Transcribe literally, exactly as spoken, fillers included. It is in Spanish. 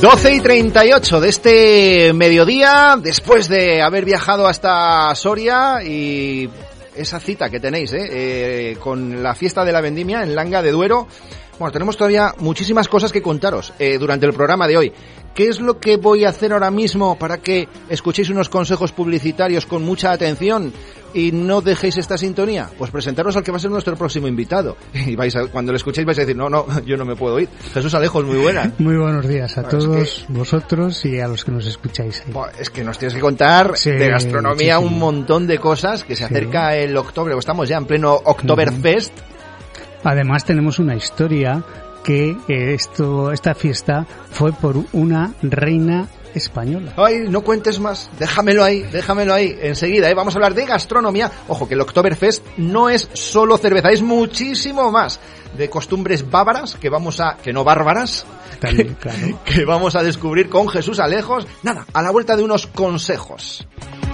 doce y treinta y ocho de este mediodía, después de haber viajado hasta Soria y esa cita que tenéis ¿eh? Eh, con la fiesta de la vendimia en Langa de Duero. Bueno, tenemos todavía muchísimas cosas que contaros eh, durante el programa de hoy. ¿Qué es lo que voy a hacer ahora mismo para que escuchéis unos consejos publicitarios con mucha atención y no dejéis esta sintonía? Pues presentaros al que va a ser nuestro próximo invitado. Y vais a, cuando lo escuchéis vais a decir, no, no, yo no me puedo ir. Jesús Alejos, muy buena. Muy buenos días a bueno, todos es que, vosotros y a los que nos escucháis ahí. Bueno, es que nos tienes que contar sí, de gastronomía muchísimo. Un montón de cosas, que se acerca sí. el octubre, estamos ya en pleno Oktoberfest. Uh-huh. Además tenemos una historia que eh, esto, esta fiesta fue por una reina española. Ay, no cuentes más, déjamelo ahí, déjamelo ahí, enseguida, ¿eh? Vamos a hablar de gastronomía. Ojo, que el Oktoberfest no es solo cerveza, es muchísimo más, de costumbres bávaras, que vamos a, que no bárbaras, También, claro. que vamos a descubrir con Jesús Alejos. Nada, a la vuelta de unos consejos.